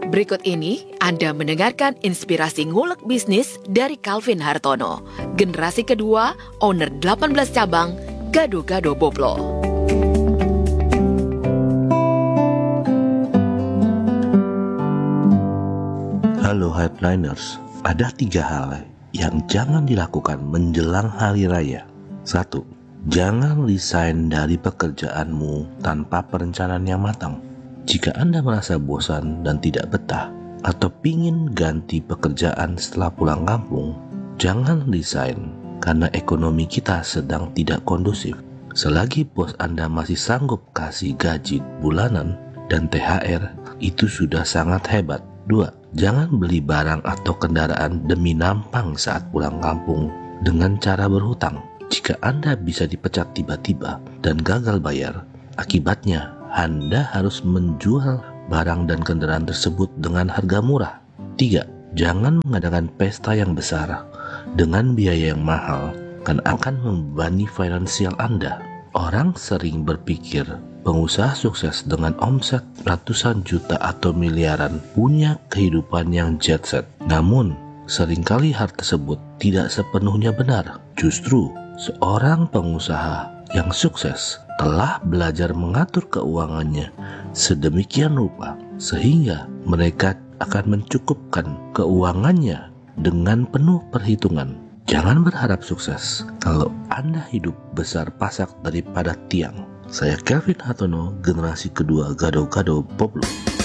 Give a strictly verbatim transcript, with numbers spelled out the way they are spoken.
Berikut ini Anda mendengarkan inspirasi ngulek bisnis dari Calvin Hartono, generasi kedua, owner delapan belas cabang, Gado-Gado Boplo. Halo Hypeliners, ada tiga hal yang jangan dilakukan menjelang hari raya. Satu, jangan resign dari pekerjaanmu tanpa perencanaan yang matang. Jika Anda merasa bosan dan tidak betah atau pingin ganti pekerjaan setelah pulang kampung, jangan resign karena ekonomi kita sedang tidak kondusif. Selagi bos Anda masih sanggup kasih gaji bulanan dan T H R, itu sudah sangat hebat. Dua, jangan beli barang atau kendaraan demi nampang saat pulang kampung dengan cara berhutang. Jika Anda bisa dipecat tiba-tiba dan gagal bayar, akibatnya Anda harus menjual barang dan kendaraan tersebut dengan harga murah. Tiga, jangan mengadakan pesta yang besar dengan biaya yang mahal karena akan membebani finansial Anda. Orang sering berpikir pengusaha sukses dengan omset ratusan juta atau miliaran punya kehidupan yang jet set. Namun, seringkali hal tersebut tidak sepenuhnya benar. Justru, seorang pengusaha yang sukses telah belajar mengatur keuangannya sedemikian rupa sehingga mereka akan mencukupkan keuangannya dengan penuh perhitungan. Jangan berharap sukses kalau Anda hidup besar pasak daripada tiang. Saya Calvin Hartono, generasi kedua Gado-Gado Boplo.